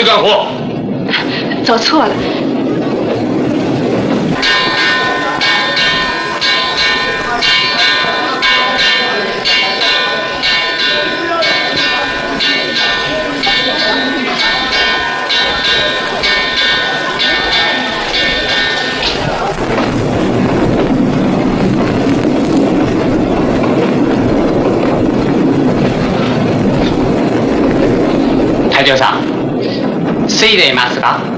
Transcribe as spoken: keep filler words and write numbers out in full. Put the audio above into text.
干活。 走错了。 隊長さん、ついでいますか？